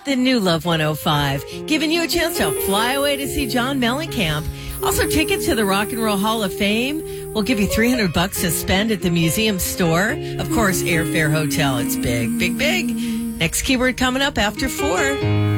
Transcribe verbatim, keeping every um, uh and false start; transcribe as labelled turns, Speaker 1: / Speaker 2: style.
Speaker 1: the new Love one oh five, giving you a chance to fly away to see John Mellencamp. Also, tickets to the Rock and Roll Hall of Fame. We'll give you three hundred bucks to spend at the museum store. Of course, airfare, hotel. It's big, big, big. Next keyword coming up after four.